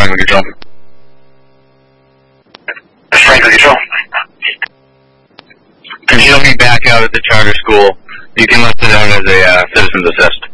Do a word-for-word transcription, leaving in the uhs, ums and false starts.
Franklin Control. Franklin Control. Can you me back out at the charter school? You can list it down as a uh, citizen's assist.